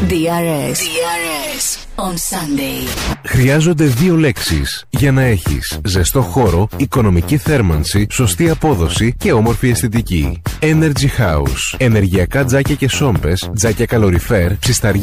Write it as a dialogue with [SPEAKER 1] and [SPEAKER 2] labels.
[SPEAKER 1] DRS on Sunday.
[SPEAKER 2] Χρειάζονται 2 λέξεις για να έχεις ζεστό χώρο, οικονομική θέρμανση, σωστή απόδοση και όμορφη αισθητική. Energy House. Ενεργειακά τζάκια και σόμπες, τζάκια καλοριφέρ, ψισταριά